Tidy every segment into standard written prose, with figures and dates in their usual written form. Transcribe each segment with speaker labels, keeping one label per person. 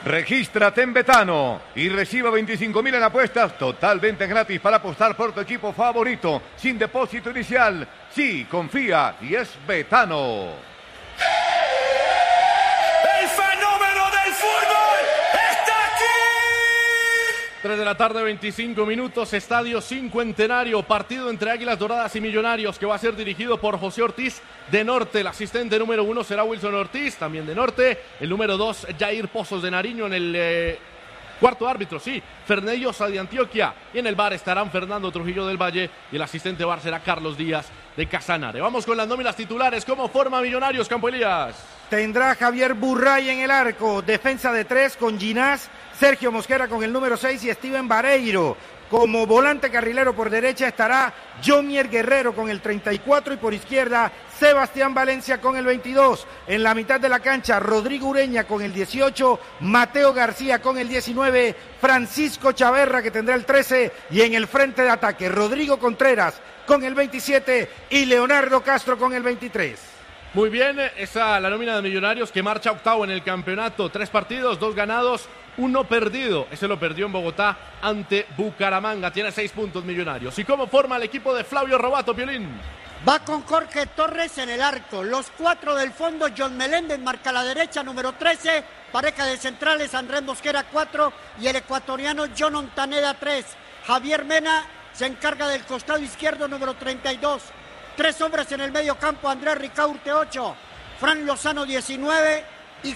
Speaker 1: Regístrate en Betano y reciba 25.000 en apuestas totalmente gratis para apostar por tu equipo favorito, sin depósito inicial. Sí, confía y es Betano.
Speaker 2: ¡El fenómeno del fútbol está aquí!
Speaker 3: 3 de la tarde, 25 minutos, Estadio Cincuentenario, partido entre Águilas Doradas y Millonarios, que va a ser dirigido por José Ortiz de Norte. El asistente número 1 será Wilson Ortiz, también de Norte. El número 2, Jair Pozos de Nariño. En el cuarto árbitro, sí, Fernellosa de Antioquia. Y en el VAR estarán Fernando Trujillo del Valle y el asistente VAR será Carlos Díaz de Casanare. Vamos con las nóminas titulares. ¿Cómo forma Millonarios, Campo Elías?
Speaker 4: Tendrá Javier Burray en el arco, defensa de 3 con Ginás, Sergio Mosquera con el número 6 y Steven Vareiro. Como volante carrilero por derecha estará Jomier Guerrero con el 34 y por izquierda Sebastián Valencia con el 22. En la mitad de la cancha Rodrigo Ureña con el 18, Mateo García con el 19, Francisco Chaverra que tendrá el 13 y en el frente de ataque Rodrigo Contreras con el 27 y Leonardo Castro con el 23.
Speaker 3: Muy bien, esa la nómina de Millonarios que marcha octavo en el campeonato. 3 partidos, 2 ganados, 1 perdido. Ese lo perdió en Bogotá ante Bucaramanga. Tiene 6 puntos Millonarios. ¿Y cómo forma el equipo de Flavio Robato, Piolín?
Speaker 5: Va con Jorge Torres en el arco. Los 4 del fondo, John Meléndez marca la derecha, número 13. Pareja de centrales, Andrés Mosquera 4 y el ecuatoriano John Ontaneda 3. Javier Mena se encarga del costado izquierdo, número 32. 3 hombres en el medio campo, Andrés Ricaurte 8, Fran Lozano 19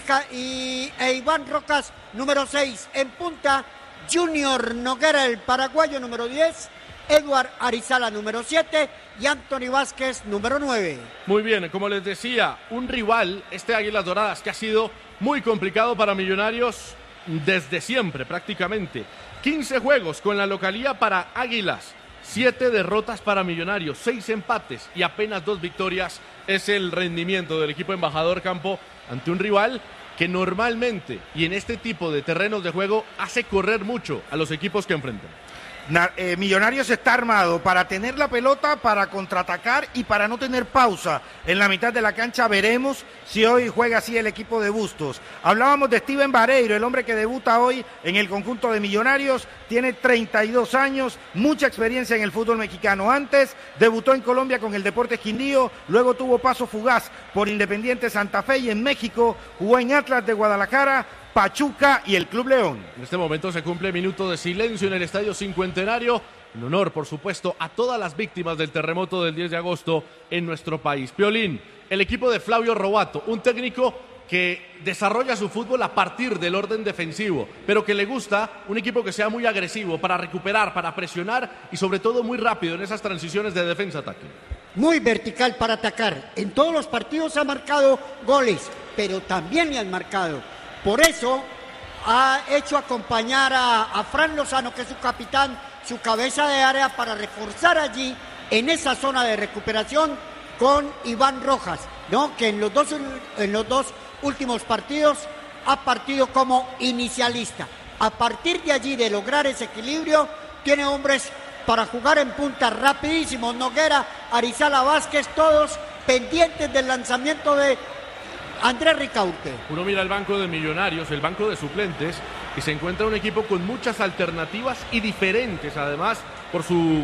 Speaker 5: e Iván Rocas número 6. En punta, Junior Noguera, el paraguayo número 10, Eduard Arizala número 7 y Anthony Vázquez número 9.
Speaker 3: Muy bien, como les decía, un rival, Águilas Doradas, que ha sido muy complicado para Millonarios desde siempre prácticamente. 15 juegos con la localía para Águilas. 7 derrotas para Millonarios, 6 empates y apenas 2 victorias es el rendimiento del equipo embajador Campo ante un rival que normalmente y en este tipo de terrenos de juego hace correr mucho a los equipos que enfrentan.
Speaker 4: Millonarios está armado para tener la pelota, para contraatacar y para no tener pausa en la mitad de la cancha. Veremos si hoy juega así el equipo de Bustos. Hablábamos de Steven Vareiro, el hombre que debuta hoy en el conjunto de Millonarios. Tiene 32 años, mucha experiencia en el fútbol mexicano. Antes debutó en Colombia con el Deportes Quindío, luego tuvo paso fugaz por Independiente Santa Fe y en México jugó en Atlas de Guadalajara, Pachuca y el Club León.
Speaker 3: En este momento se cumple minuto de silencio en el Estadio Cincuentenario, en honor, por supuesto, a todas las víctimas del terremoto del 10 de agosto en nuestro país. Piolín, el equipo de Flavio Robato, un técnico que desarrolla su fútbol a partir del orden defensivo, pero que le gusta un equipo que sea muy agresivo para recuperar, para presionar y sobre todo muy rápido en esas transiciones de defensa-ataque.
Speaker 5: Muy vertical para atacar. En todos los partidos ha marcado goles, pero también le han marcado. Por eso ha hecho acompañar a Fran Lozano, que es su capitán, su cabeza de área, para reforzar allí, en esa zona de recuperación, con Iván Rojas, ¿no? Que en los dos últimos partidos ha partido como inicialista. A partir de allí, de lograr ese equilibrio, tiene hombres para jugar en punta rapidísimos. Noguera, Arizala, Vázquez, todos pendientes del lanzamiento de Andrés Ricaurte.
Speaker 3: Uno mira el banco de Millonarios, el banco de suplentes, y se encuentra un equipo con muchas alternativas y diferentes, además, por su,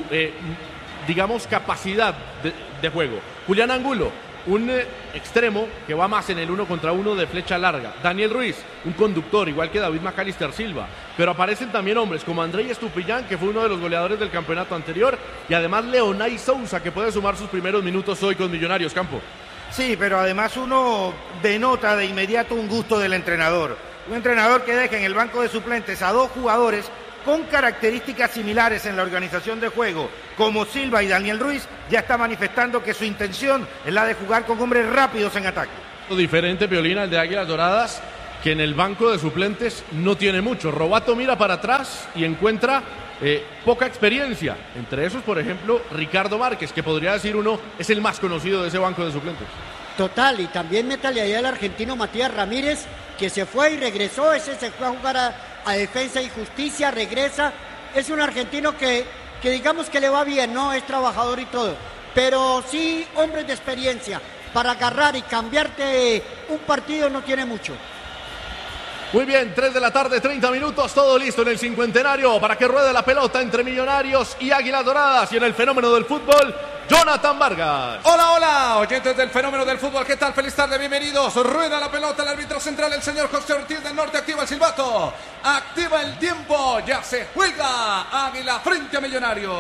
Speaker 3: digamos, capacidad de juego. Julián Angulo, un extremo que va más en el 1 contra 1 de flecha larga. Daniel Ruiz, un conductor, igual que David Macalister Silva. Pero aparecen también hombres como Andrei Estupillán, que fue uno de los goleadores del campeonato anterior, y además Leonay Sousa, que puede sumar sus primeros minutos hoy con Millonarios, Campo.
Speaker 4: Sí, pero además uno denota de inmediato un gusto del entrenador. Un entrenador que deja en el banco de suplentes a 2 jugadores con características similares en la organización de juego, como Silva y Daniel Ruiz, ya está manifestando que su intención es la de jugar con hombres rápidos en ataque.
Speaker 3: Diferente, Piolín, al de Águilas Doradas, que en el banco de suplentes no tiene mucho. Robato mira para atrás y encuentra poca experiencia. Entre esos, por ejemplo, Ricardo Márquez, que podría decir uno es el más conocido de ese banco de suplentes.
Speaker 5: Total, y también métale ahí al argentino Matías Ramírez, que se fue y regresó. Ese se fue a jugar a Defensa y Justicia, regresa. Es un argentino que digamos que le va bien, ¿no? Es trabajador y todo, pero sí, hombres de experiencia para agarrar y cambiarte un partido no tiene mucho.
Speaker 3: Muy bien, 3 de la tarde, 30 minutos, todo listo en el cincuentenario para que ruede la pelota entre Millonarios y Águilas Doradas. Y en el fenómeno del fútbol, Jonathan Vargas.
Speaker 6: Hola, hola, oyentes del fenómeno del fútbol, ¿qué tal? Feliz tarde, bienvenidos. Rueda la pelota, el árbitro central, el señor José Ortiz del Norte, activa el silbato, activa el tiempo, ya se juega Águila frente a Millonarios.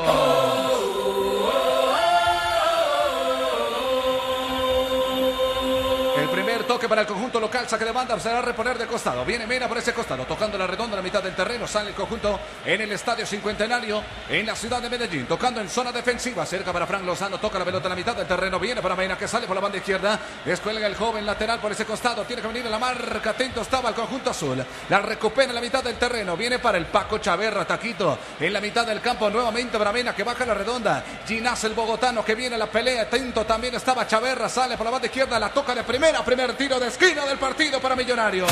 Speaker 6: Toque para el conjunto local, saque de banda, será reponer de costado. Viene Mena por ese costado, tocando la redonda en la mitad del terreno. Sale el conjunto en el Estadio Cincuentenario, en la ciudad de Medellín, tocando en zona defensiva. Cerca para Frank Lozano, toca la pelota en la mitad del terreno. Viene para Mena, que sale por la banda izquierda. Descuelga el joven lateral por ese costado. Tiene que venir a la marca. Atento estaba el conjunto azul. La recupera en la mitad del terreno. Viene para el Paco Chaverra, Taquito. En la mitad del campo, nuevamente para Mena, que baja la redonda. Ginás, el bogotano, que viene a la pelea. Atento también estaba Chaverra. Sale por la banda izquierda. La toca de primera. Primer tiro de esquina del partido para Millonarios.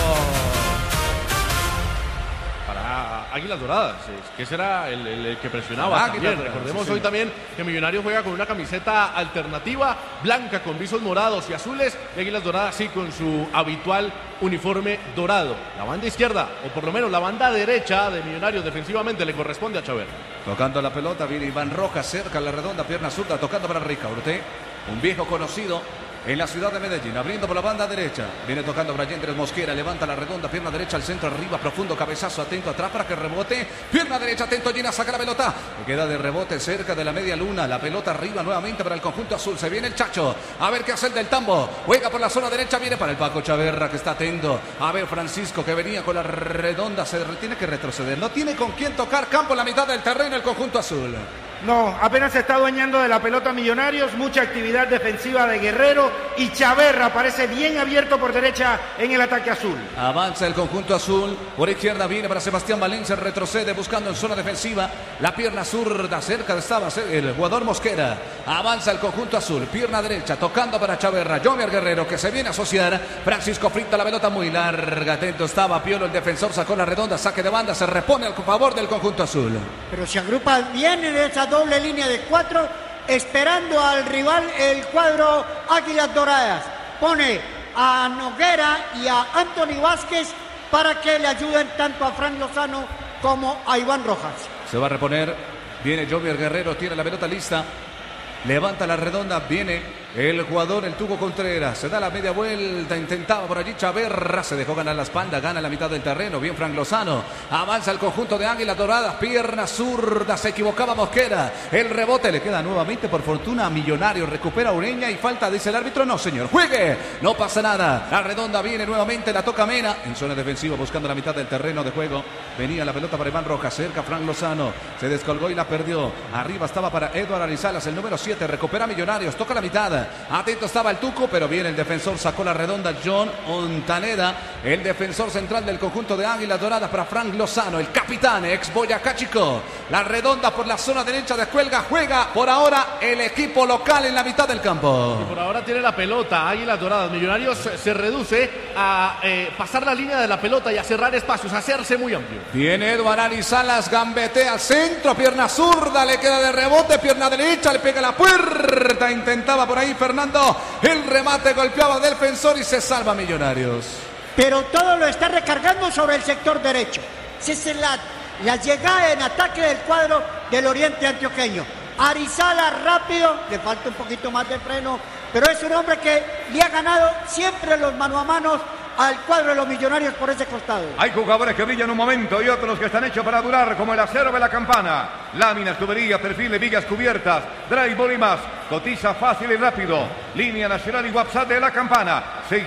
Speaker 3: Para Águilas Doradas, que será el que presionaba también. Recordemos hoy también que Millonarios juega con una camiseta alternativa, blanca con visos morados y azules, y Águilas Doradas sí con su habitual uniforme dorado. La banda izquierda, o por lo menos la banda derecha de Millonarios defensivamente le corresponde a Chaverra.
Speaker 6: Tocando la pelota, viene Iván Rojas cerca a la redonda, pierna zurda, tocando para Ricaurte, un viejo conocido en la ciudad de Medellín, abriendo por la banda derecha. Viene tocando Brian Andrés Mosquera, levanta la redonda, pierna derecha al centro, arriba, profundo, cabezazo, atento atrás para que rebote. Pierna derecha, atento, Gina, saca la pelota. Queda de rebote cerca de la media luna. La pelota arriba nuevamente para el conjunto azul. Se viene el Chacho. A ver qué hace el del Tambo. Juega por la zona derecha, viene para el Paco Chaverra, que está atento. A ver, Francisco, que venía con la redonda, tiene que retroceder. No tiene con quién tocar campo en la mitad del terreno el conjunto azul.
Speaker 4: No, apenas se está adueñando de la pelota Millonarios, mucha actividad defensiva de Guerrero y Chaverra aparece bien abierto por derecha en el ataque azul.
Speaker 6: Avanza el conjunto azul, por izquierda viene para Sebastián Valencia, retrocede buscando en zona defensiva, la pierna zurda, cerca estaba el jugador Mosquera. Avanza el conjunto azul, pierna derecha, tocando para Chaverra, Jomer Guerrero que se viene a asociar, Francisco frita la pelota muy larga, atento estaba Piolo, el defensor sacó la redonda, saque de banda, se repone al favor del conjunto azul.
Speaker 5: Pero se agrupa bien en esa doble línea de 4, esperando al rival el cuadro Águilas Doradas. Pone a Noguera y a Anthony Vázquez para que le ayuden tanto a Frank Lozano como a Iván Rojas.
Speaker 6: Se va a reponer, viene Jovier Guerrero, tiene la pelota lista, levanta la redonda, viene el jugador, el Tuco Contreras, se da la media vuelta, intentaba por allí Chaverra, se dejó ganar la espalda, gana la mitad del terreno, bien Frank Lozano, avanza el conjunto de Águilas Doradas, pierna zurda, se equivocaba Mosquera, el rebote le queda nuevamente por fortuna a Millonarios, recupera Ureña y falta, dice el árbitro, no señor, juegue, no pasa nada, la redonda viene nuevamente, la toca Mena, en zona defensiva buscando la mitad del terreno de juego, venía la pelota para Iván Rojas, cerca Frank Lozano, se descolgó y la perdió, arriba estaba para Eduardo Arizalas, el número 7, recupera Millonarios, toca la mitad, atento estaba el Tuco, pero viene el defensor, sacó la redonda John Ontaneda, el defensor central del conjunto de Águilas Doradas para Frank Lozano, el capitán, ex Boyacá Chico, la redonda por la zona derecha descuelga, juega por ahora el equipo local en la mitad del campo.
Speaker 3: Y por ahora tiene la pelota, Águilas Doradas, Millonarios se reduce a pasar la línea de la pelota y a cerrar espacios, a hacerse muy amplio.
Speaker 6: Viene Eduardo Arizalas, gambetea al centro, pierna zurda, le queda de rebote, pierna derecha, le pega la puerta, intentaba por ahí Fernando, el remate golpeaba al defensor y se salva Millonarios.
Speaker 5: Pero todo lo está recargando sobre el sector derecho. Esa es la llegada en ataque del cuadro del Oriente Antioqueño. Arizalas rápido, le falta un poquito más de freno, pero es un hombre que le ha ganado siempre los mano a mano al cuadro de los Millonarios por ese costado.
Speaker 1: Hay jugadores que brillan un momento y otros que están hechos para durar, como el acero de la Campana. Láminas, tuberías, perfiles, vigas cubiertas, drywall y más. Cotiza fácil y rápido. Línea nacional y WhatsApp de la Campana.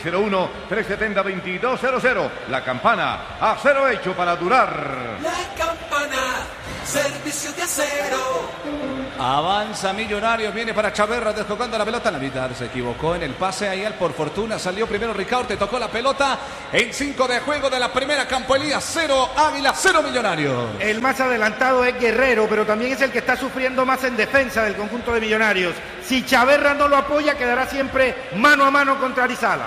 Speaker 1: 601-370-2200. La Campana, acero hecho para durar.
Speaker 2: La Campana, servicios de acero.
Speaker 6: Avanza Millonarios, viene para Chaverra, descolgando la pelota en la mitad, se equivocó en el pase ahí, por fortuna salió primero Ricaurte, tocó la pelota en 5 de juego de la primera Campo Elías, 0 Águila, 0 Millonarios.
Speaker 4: El más adelantado es Guerrero, pero también es el que está sufriendo más en defensa del conjunto de Millonarios. Si Chaverra no lo apoya, quedará siempre mano a mano contra Arizalas.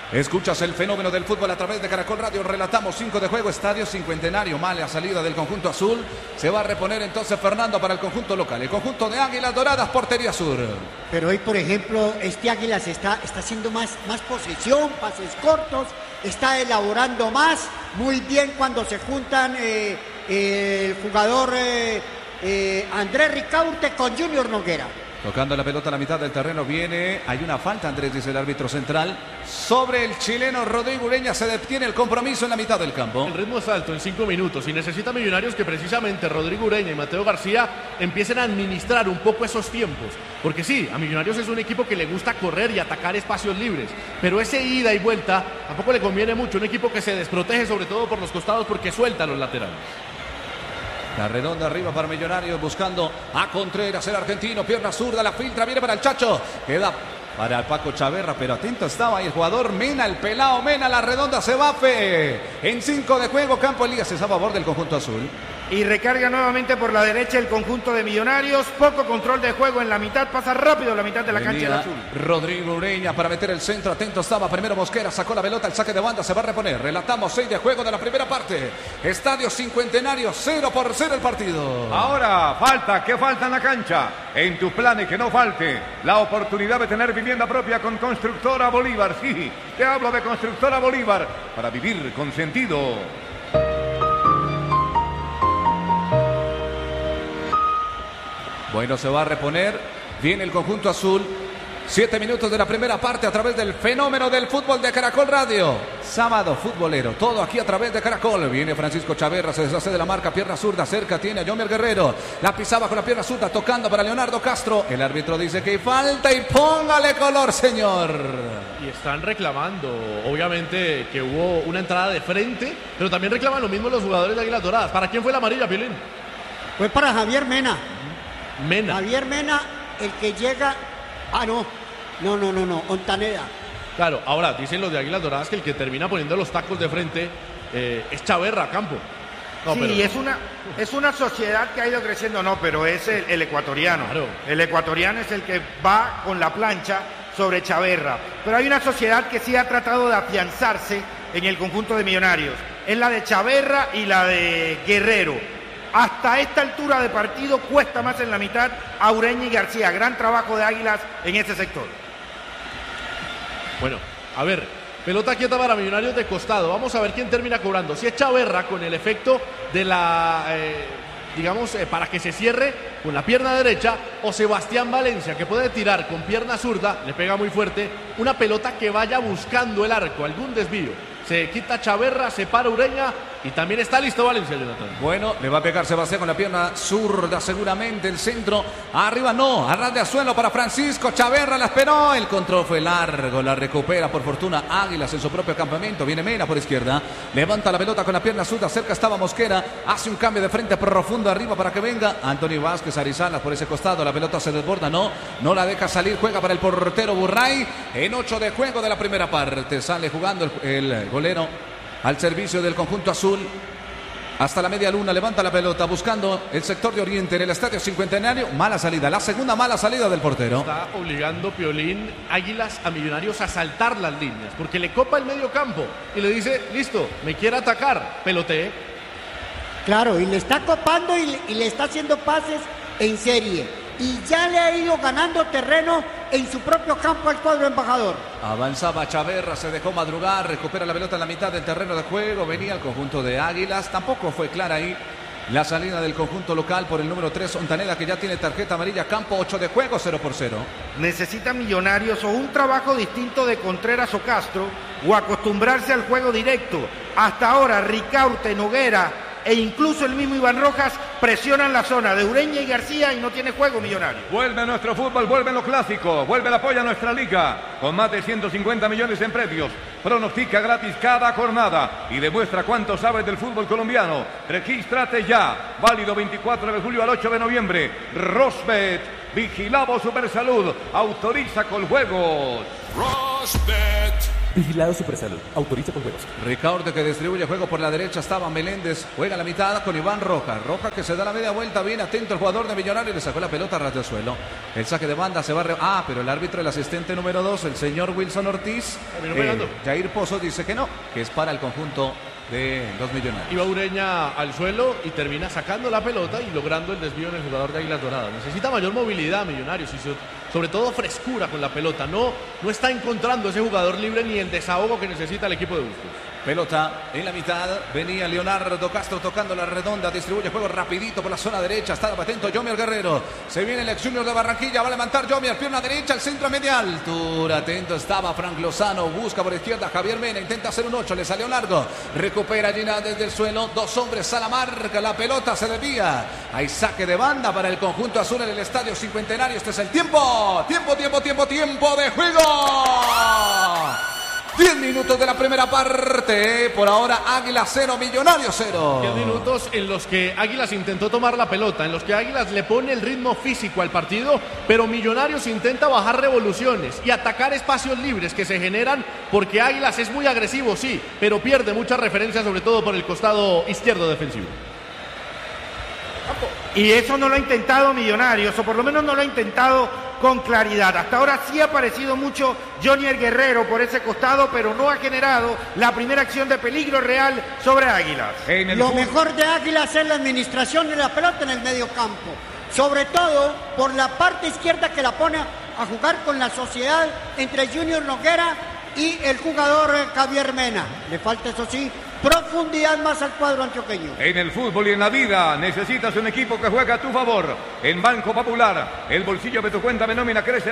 Speaker 6: Escuchas el fenómeno del fútbol a través de Caracol Radio. Relatamos 5 de juego, Estadio Cincuentenario. Mala salida del conjunto azul. Se va a reponer entonces Fernando para el conjunto local. El conjunto de Águilas Doradas, portería sur.
Speaker 5: Pero hoy, por ejemplo, este Águilas está haciendo más posesión, pases cortos, está elaborando más. Muy bien cuando se juntan el jugador Andrés Ricaurte con Junior Noguera.
Speaker 6: Tocando la pelota a la mitad del terreno viene. Hay una falta, Andrés, dice el árbitro central. Sobre el chileno Rodrigo Ureña se detiene el compromiso en la mitad del campo.
Speaker 3: El ritmo es alto en 5 minutos y necesita Millonarios que precisamente Rodrigo Ureña y Mateo García empiecen a administrar un poco esos tiempos. Porque sí, a Millonarios es un equipo que le gusta correr y atacar espacios libres. Pero ese ida y vuelta tampoco le conviene mucho. Un equipo que se desprotege sobre todo por los costados porque suelta los laterales.
Speaker 6: La redonda arriba para Millonarios buscando a Contreras, el argentino, pierna zurda, la filtra, viene para el Chacho, queda para el Paco Chaverra, pero atento estaba ahí el jugador Mena, el pelao Mena, la redonda se va en 5 de juego, Campo Elías es a favor del conjunto azul.
Speaker 4: Y recarga nuevamente por la derecha el conjunto de Millonarios. Poco control de juego en la mitad. Pasa rápido la mitad de la cancha del azul.
Speaker 6: Rodrigo Ureña para meter el centro. Atento estaba. Primero Mosquera. Sacó la pelota. El saque de banda se va a reponer. Relatamos 6 de juego de la primera parte. Estadio Cincuentenario. 0-0 el partido.
Speaker 1: Ahora falta. ¿Qué falta en la cancha? En tus planes que no falte la oportunidad de tener vivienda propia con Constructora Bolívar. Sí, te hablo de Constructora Bolívar. Para vivir con sentido.
Speaker 6: Bueno, se va a reponer. Viene el conjunto azul. 7 minutos de la primera parte a través del fenómeno del fútbol de Caracol Radio. Sábado futbolero. Todo aquí a través de Caracol. Viene Francisco Chaverra. Se deshace de la marca. Pierna zurda. Cerca tiene a Jomer Guerrero. La pisaba con la pierna zurda. Tocando para Leonardo Castro. El árbitro dice que hay falta. Y póngale color, señor.
Speaker 3: Y están reclamando, obviamente, que hubo una entrada de frente. Pero también reclaman lo mismo los jugadores de Águilas Doradas. ¿Para quién fue la amarilla, Piolín?
Speaker 5: Fue para Javier Mena.
Speaker 3: Mena.
Speaker 5: Javier Mena, el que llega. No. Ontaneda.
Speaker 3: Claro, ahora dicen los de Águilas Doradas que el que termina poniendo los tacos de frente es Chaverra, Campo.
Speaker 4: No, sí, pero es una sociedad que ha ido creciendo, pero es el ecuatoriano.
Speaker 3: Claro.
Speaker 4: El ecuatoriano es el que va con la plancha sobre Chaverra. Pero hay una sociedad que sí ha tratado de afianzarse en el conjunto de Millonarios. Es la de Chaverra y la de Guerrero. Hasta esta altura de partido cuesta más en la mitad a Ureña y García. Gran trabajo de Águilas en ese sector.
Speaker 3: Bueno, a ver, pelota quieta para Millonarios de costado. Vamos a ver quién termina cobrando. Si es Chaverra con el efecto de la, para que se cierre con la pierna derecha, o Sebastián Valencia, que puede tirar con pierna zurda, le pega muy fuerte, una pelota que vaya buscando el arco, algún desvío. Se quita Chaverra, se para Ureña y también está listo Valencia, Jonathan.
Speaker 6: Bueno, le va a pegar Sebastián con la pierna zurda seguramente. El centro, arriba no, a ras de suelo para Francisco Chaverra, la esperó. El control fue largo, la recupera por fortuna Águilas en su propio campamento. Viene Mena por izquierda, levanta la pelota con la pierna zurda, cerca estaba Mosquera. Hace un cambio de frente profundo arriba para que venga Antonio Vázquez, Arizanas por ese costado. La pelota se desborda, no la deja salir. Juega para el portero Burray en 8 de juego de la primera parte. Sale jugando el golero al servicio del conjunto azul hasta la media luna, levanta la pelota buscando el sector de oriente en el Estadio Cincuentenario. Mala salida, la segunda mala salida del portero.
Speaker 3: Está obligando Piolín Águilas a Millonarios a saltar las líneas porque le copa el medio campo y le dice, listo, me quiere atacar, pelotee.
Speaker 5: Claro, y le está copando y le está haciendo pases en serie. Y ya le ha ido ganando terreno en su propio campo al cuadro embajador.
Speaker 6: Avanzaba Chaverra, se dejó madrugar, recupera la pelota en la mitad del terreno de juego. Venía el conjunto de Águilas, tampoco fue clara ahí la salida del conjunto local por el número 3, Ontaneda, que ya tiene tarjeta amarilla. Campo, 8 de juego, 0-0.
Speaker 4: Necesita Millonarios o un trabajo distinto de Contreras o Castro o acostumbrarse al juego directo. Hasta ahora Ricaurte, Noguera e incluso el mismo Iván Rojas presionan la zona de Ureña y García y no tiene juego Millonario.
Speaker 1: Vuelve nuestro fútbol, vuelve lo clásico, vuelve el apoyo a nuestra liga con más de 150 millones en premios. Pronostica gratis cada jornada y demuestra cuánto sabes del fútbol colombiano. Regístrate ya, válido 24 de julio al 8 de noviembre. Rosbet, vigilado Supersalud, autoriza con juegos.
Speaker 2: Rosbet,
Speaker 7: Vigilado Supersalud. Autoriza con juegos.
Speaker 6: Ricaurte que distribuye juego por la derecha. Estaba Meléndez. Juega a la mitad con Iván Rojas. Rojas que se da la media vuelta. Bien atento el jugador de Millonarios. Le sacó la pelota ras del suelo. El saque de banda se va a... pero el árbitro, el asistente número 2, el señor Wilson Ortiz. Jair Pozo dice que no, que es para el conjunto de los Millonarios.
Speaker 3: Iba Ureña al suelo y termina sacando la pelota y logrando el desvío en el jugador de Águilas Doradas. Necesita mayor movilidad Millonarios y sobre todo frescura con la pelota. No está encontrando ese jugador libre ni el desahogo que necesita el equipo de Bustos.
Speaker 6: Pelota en la mitad, venía Leonardo Castro tocando la redonda, distribuye juego rapidito por la zona derecha, está atento Yomier Guerrero, se viene el ex Junior de Barranquilla, va a levantar Yomier, pierna derecha, al centro a media altura, atento estaba Frank Lozano, busca por izquierda Javier Mena, intenta hacer un 8, le salió largo, recupera Gina desde el suelo, 2 hombres a la marca, la pelota se desvía, hay saque de banda para el conjunto azul en el Estadio Cincuentenario, este es el tiempo de juego. 10 minutos de la primera parte. Por ahora Águilas 0, Millonarios 0.
Speaker 3: 10 minutos en los que Águilas intentó tomar la pelota, en los que Águilas le pone el ritmo físico al partido, pero Millonarios intenta bajar revoluciones y atacar espacios libres que se generan porque Águilas es muy agresivo, sí, pero pierde muchas referencias, sobre todo por el costado izquierdo defensivo.
Speaker 4: Y eso no lo ha intentado Millonarios, o por lo menos no lo ha intentado con claridad. Hasta ahora sí ha aparecido mucho Jonier Guerrero por ese costado, pero no ha generado la primera acción de peligro real sobre Águilas.
Speaker 5: Lo mejor de Águilas es la administración de la pelota en el medio campo, sobre todo por la parte izquierda que la pone a jugar con la sociedad entre Junior Noguera y el jugador Javier Mena. Le falta, eso sí, profundidad más al cuadro antioqueño.
Speaker 1: En el fútbol y en la vida necesitas un equipo que juegue a tu favor. En Banco Popular, el bolsillo de tu cuenta de nómina crece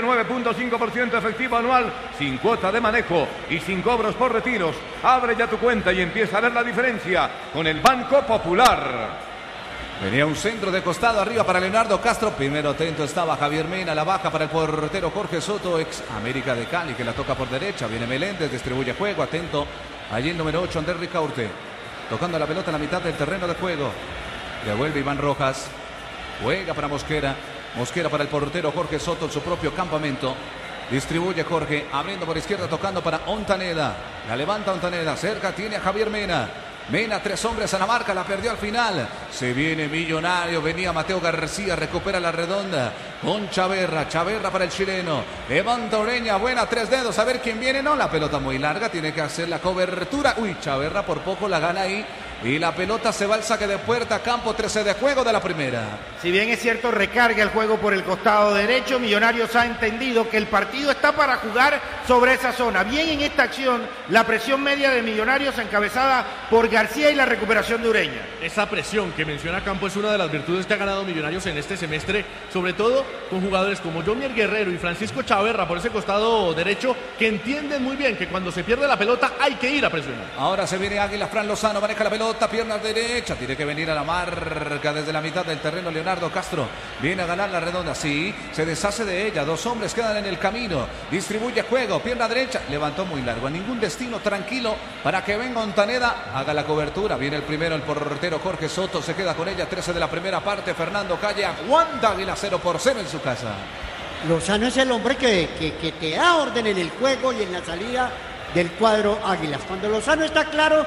Speaker 1: 9.5% efectivo anual, sin cuota de manejo y sin cobros por retiros. Abre ya tu cuenta y empieza a ver la diferencia con el Banco Popular.
Speaker 6: Venía un centro de costado arriba para Leonardo Castro. Primero atento estaba Javier Mena. La baja para el portero Jorge Soto, ex América de Cali, que la toca por derecha. Viene Meléndez, distribuye juego. Atento allí el número 8, Andrés Ricaurte. Tocando la pelota en la mitad del terreno de juego. Devuelve Iván Rojas. Juega para Mosquera. Mosquera para el portero Jorge Soto en su propio campamento. Distribuye Jorge. Abriendo por izquierda, tocando para Ontaneda. La levanta Ontaneda. Cerca tiene a Javier Mena. Mena, 3 hombres a la marca, la perdió al final. Se viene Millonario, venía Mateo García, recupera la redonda con Chaverra para el chileno. Levanta Ureña, buena, 3 dedos, a ver quién viene. No, la pelota muy larga, tiene que hacer la cobertura. Uy, Chaverra por poco la gana ahí. Y la pelota se va al saque de puerta, campo 13 de juego de la primera.
Speaker 4: Si bien es cierto, recarga el juego por el costado derecho, Millonarios ha entendido que el partido está para jugar sobre esa zona. Bien en esta acción, la presión media de Millonarios encabezada por García y la recuperación de Ureña.
Speaker 3: Esa presión que menciona Campo es una de las virtudes que ha ganado Millonarios en este semestre, sobre todo con jugadores como Yomier Guerrero y Francisco Chaverra por ese costado derecho, que entienden muy bien que cuando se pierde la pelota hay que ir a presionar.
Speaker 6: Ahora se viene Águila, Fran Lozano maneja la pelota, pierna derecha, tiene que venir a la marca desde la mitad del terreno Leonardo Castro, viene a ganar la redonda, sí, se deshace de ella, 2 hombres quedan en el camino, distribuye juego, pierna derecha, levantó muy largo, a ningún destino, tranquilo, para que venga Ontaneda, haga la cobertura, viene el primero, el portero Jorge Soto, se queda con ella, 13 de la primera parte, Fernando Calle, aguanta Águila 0-0 en su casa.
Speaker 5: Lozano es el hombre que te da orden en el juego y en la salida del cuadro Águilas. Cuando Lozano está claro,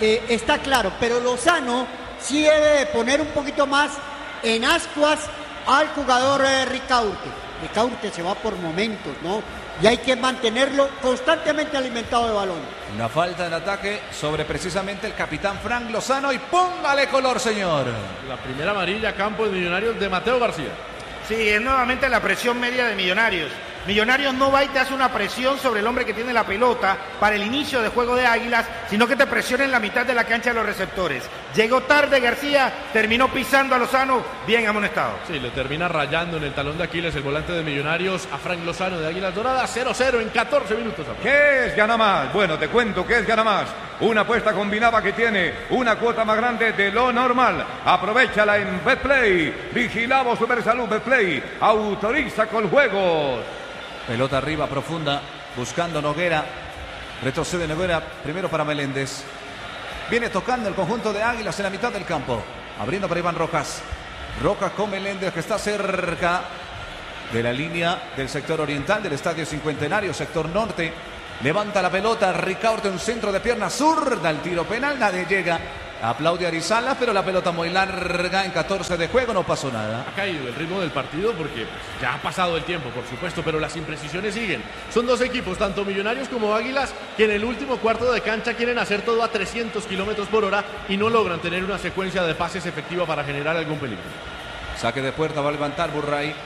Speaker 5: pero Lozano sí debe de poner un poquito más en ascuas al jugador Ricaurte. Ricaurte se va por momentos, ¿no? Y hay que mantenerlo constantemente alimentado de balón.
Speaker 6: Una falta en ataque sobre precisamente el capitán Frank Lozano y póngale color, señor.
Speaker 3: La primera amarilla, campo de Millonarios de Mateo García.
Speaker 4: Sí, es nuevamente la presión media de Millonarios. Millonarios no va y te hace una presión sobre el hombre que tiene la pelota para el inicio de juego de Águilas, sino que te presiona en la mitad de la cancha de los receptores. Llegó tarde García, terminó pisando a Lozano, bien amonestado.
Speaker 3: Sí, le termina rayando en el talón de Aquiles el volante de Millonarios a Frank Lozano de Águilas Doradas, 0-0 en 14 minutos.
Speaker 1: ¿Qué es Gana Más? Bueno, te cuento que es Gana Más. Una apuesta combinada que tiene una cuota más grande de lo normal. Aprovéchala en Betplay. Vigilamos Supersalud Betplay. Autoriza con juegos.
Speaker 6: Pelota arriba, profunda, buscando Noguera. Retrocede Noguera, primero para Meléndez. Viene tocando el conjunto de Águilas en la mitad del campo. Abriendo para Iván Rojas. Rojas con Meléndez, que está cerca de la línea del sector oriental del Estadio Cincuentenario, sector norte. Levanta la pelota, Ricaurte, un centro de pierna zurda, el tiro penal, nadie llega. Aplaude a Arizala, pero la pelota muy larga en 14 de juego, no pasó nada.
Speaker 3: Ha caído el ritmo del partido porque pues, ya ha pasado el tiempo, por supuesto, pero las imprecisiones siguen. Son dos equipos, tanto Millonarios como Águilas, que en el último cuarto de cancha quieren hacer todo a 300 kilómetros por hora y no logran tener una secuencia de pases efectiva para generar algún peligro.
Speaker 6: Saque de puerta va a levantar Burray.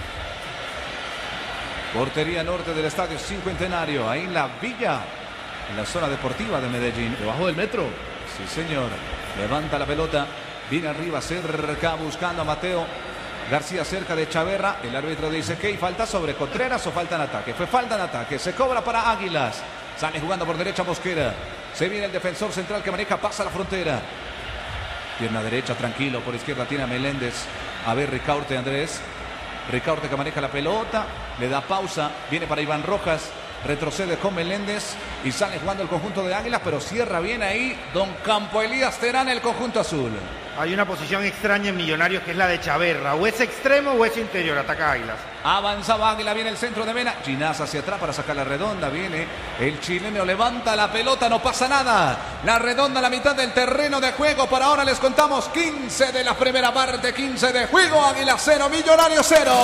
Speaker 6: Portería norte del Estadio Cincuentenario, ahí en la Villa, en la zona deportiva de Medellín.
Speaker 3: Debajo del metro.
Speaker 6: Sí, señor. Levanta la pelota. Viene arriba, cerca, buscando a Mateo García cerca de Chaverra. El árbitro dice que hay falta sobre Contreras o falta en ataque. Fue falta en ataque. Se cobra para Águilas. Sale jugando por derecha Mosquera. Se viene el defensor central que maneja, pasa la frontera. Pierna derecha, tranquilo. Por izquierda tiene a Meléndez. A ver, Ricaurte, Andrés. Ricaurte que maneja la pelota. Le da pausa. Viene para Iván Rojas. Retrocede con Meléndez y sale jugando el conjunto de Águilas, pero cierra bien ahí don Campo Elías Terán, el conjunto azul.
Speaker 4: Hay una posición extraña en Millonarios que es la de Chaverra, o es extremo o es interior, ataca Águilas.
Speaker 6: Avanzaba Águila, viene el centro de Mena, Ginás hacia atrás para sacar la redonda, viene el chileno, levanta la pelota, no pasa nada. La redonda a la mitad del terreno de juego, para ahora les contamos 15 de la primera parte, 15 de juego, Águila 0, Millonarios 0.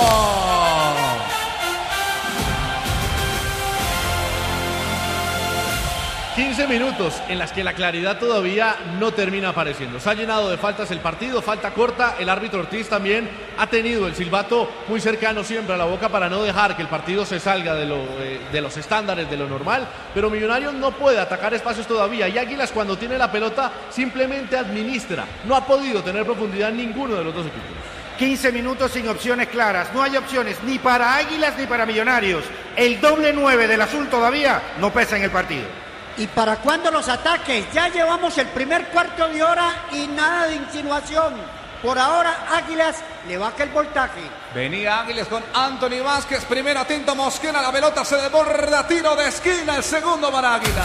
Speaker 3: 15 minutos en las que la claridad todavía no termina apareciendo. Se ha llenado de faltas el partido, falta corta. El árbitro Ortiz también ha tenido el silbato muy cercano siempre a la boca para no dejar que el partido se salga de los estándares, de lo normal. Pero Millonarios no puede atacar espacios todavía. Y Águilas, cuando tiene la pelota, simplemente administra. No ha podido tener profundidad ninguno de los dos equipos.
Speaker 4: 15 minutos sin opciones claras. No hay opciones ni para Águilas ni para Millonarios. El doble 9 del azul todavía no pesa en el partido.
Speaker 5: ¿Y para cuándo los ataques? Ya llevamos el primer cuarto de hora y nada de insinuación. Por ahora, Águilas le baja el voltaje.
Speaker 6: Venía Águilas con Anthony Vázquez. Primero atento Mosquera. La pelota se desborda. Tiro de esquina. El segundo para Águilas.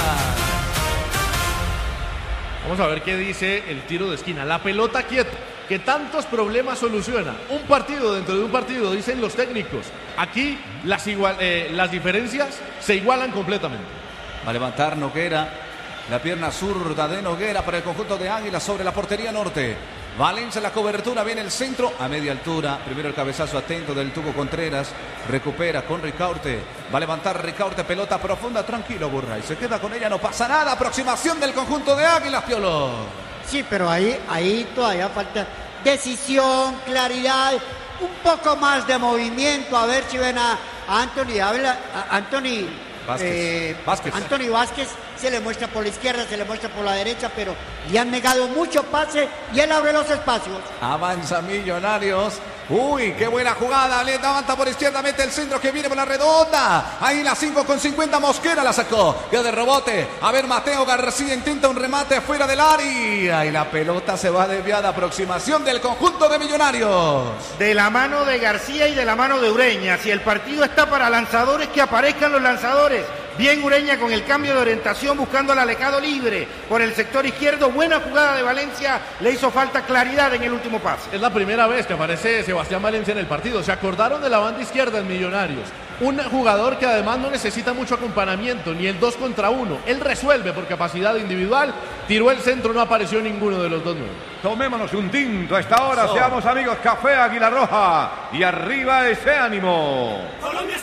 Speaker 3: Vamos a ver qué dice el tiro de esquina. La pelota quieta, que tantos problemas soluciona. Un partido dentro de un partido, dicen los técnicos. Aquí las diferencias se igualan completamente.
Speaker 6: Va a levantar Noguera, la pierna zurda de Noguera para el conjunto de Águilas sobre la portería norte. Valencia la cobertura, viene el centro a media altura. Primero el cabezazo atento del Tuco Contreras. Recupera con Ricaurte. Va a levantar Ricaurte, pelota profunda, tranquilo Burray. Se queda con ella, no pasa nada. Aproximación del conjunto de Águilas, Piolo.
Speaker 5: Sí, pero ahí todavía falta decisión, claridad, un poco más de movimiento. A ver si ven a Anthony
Speaker 6: Vázquez.
Speaker 5: Anthony Vázquez se le muestra por la izquierda, se le muestra por la derecha, pero le han negado mucho pase y él abre los espacios.
Speaker 6: Avanza Millonarios. Uy, qué buena jugada. Le levanta por izquierda, mete el centro que viene por la redonda. Ahí la 5:50, Mosquera la sacó. Queda de rebote. A ver, Mateo García intenta un remate fuera del área. Y la pelota se va desviada. Aproximación del conjunto de Millonarios.
Speaker 4: De la mano de García y de la mano de Ureña. Si el partido está para lanzadores, que aparezcan los lanzadores. Bien Ureña con el cambio de orientación buscando al alejado libre por el sector izquierdo. Buena jugada de Valencia. Le hizo falta claridad en el último pase.
Speaker 3: Es la primera vez que aparece Sebastián Valencia en el partido. Se acordaron de la banda izquierda en Millonarios. Un jugador que además no necesita mucho acompañamiento, ni el 2 contra 1. Él resuelve por capacidad individual. Tiró el centro, no apareció ninguno de los dos nuevos.
Speaker 1: Tomémonos un tinto a esta hora. Seamos amigos. Café Águila Roja. Y arriba ese ánimo.
Speaker 2: Colombia